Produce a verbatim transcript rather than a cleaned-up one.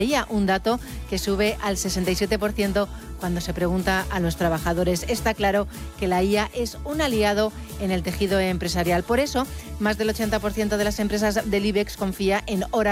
I A, un dato que sube al sesenta y siete por ciento cuando se pregunta a los trabajadores. Está claro que la I A es un aliado en el tejido empresarial. Por eso, más del ochenta por ciento de las empresas del IBEX confía en Oracle